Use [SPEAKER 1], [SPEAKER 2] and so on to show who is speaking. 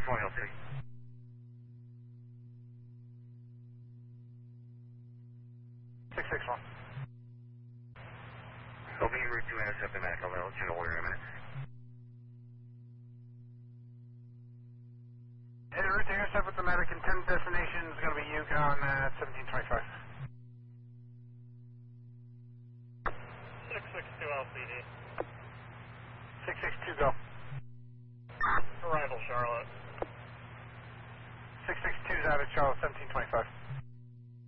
[SPEAKER 1] 661 LC.
[SPEAKER 2] 661.
[SPEAKER 1] It'll be route 2 intercept the Mac. I'll let you know where in a minute.
[SPEAKER 2] En route to intercept with the Medic, intent destination is going to be Yukon at 1725.
[SPEAKER 3] 662 LCD.
[SPEAKER 2] 662 go.
[SPEAKER 3] Arrival Charlotte.
[SPEAKER 2] 662 is out of Charlotte, 1725.